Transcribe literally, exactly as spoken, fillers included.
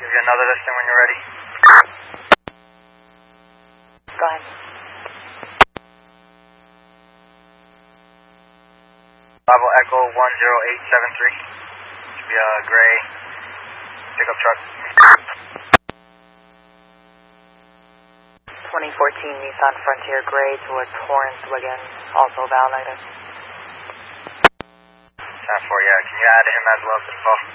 Give you another listing when you're ready. Go ahead. Bravo Echo one zero eight seven three. Should be a gray pickup truck. twenty fourteen Nissan Frontier Gray towards Torrance, Wiggins, also validated. ten four, yeah. Can you add him as well to the call?